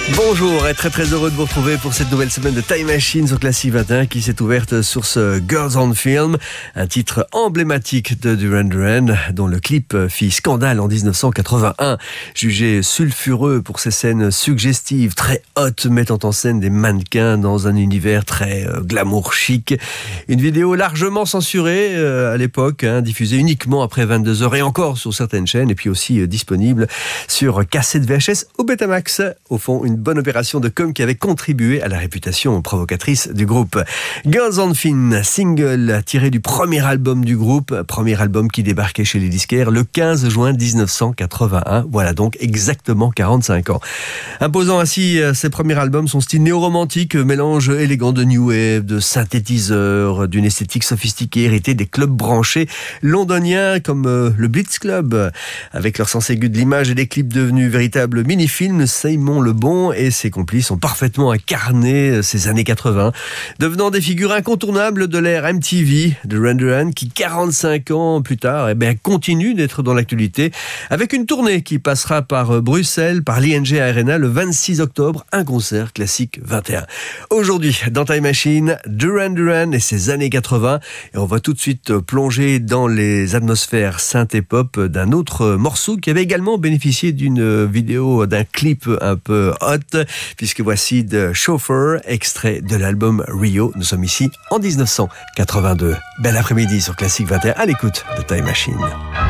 Bonjour et très heureux de vous retrouver pour cette nouvelle semaine de Time Machine sur Classic 21 qui s'est ouverte sur ce Girls on Film, un titre emblématique de Duran Duran dont le clip fit scandale en 1981, jugé sulfureux pour ses scènes suggestives, très hautes, mettant en scène des mannequins dans un univers très glamour chic. Une vidéo largement censurée à l'époque, diffusée uniquement après 22h et encore sur certaines chaînes et puis aussi disponible sur cassette VHS ou Betamax. Au fond, une bonne opération de com qui avait contribué à la réputation provocatrice du groupe. Girls on Film, single tiré du premier album du groupe, premier album qui débarquait chez les disquaires le 15 juin 1981. Voilà donc exactement 45 ans. Imposant ainsi ses premiers albums, son style néo-romantique, mélange élégant de new wave, de synthétiseurs, d'une esthétique sophistiquée héritée des clubs branchés londoniens comme le Blitz Club, avec leur sens aigu de l'image et des clips devenus véritables mini-films. Simon Le Bon et ses complices ont parfaitement incarné ces années 80, devenant des figures incontournables de l'ère MTV, Duran Duran, qui 45 ans plus tard continue d'être dans l'actualité, avec une tournée qui passera par Bruxelles, par l'ING Arena le 26 octobre, un concert Classic 21. Aujourd'hui, dans Time Machine, Duran Duran et ses années 80, et on va tout de suite plonger dans les atmosphères synthé-pop d'un autre morceau qui avait également bénéficié d'une vidéo, d'un clip un peu hot, puisque voici The Chauffeur, extrait de l'album Rio. Nous sommes ici en 1982. Bel après-midi sur Classic 21 à l'écoute de Time Machine.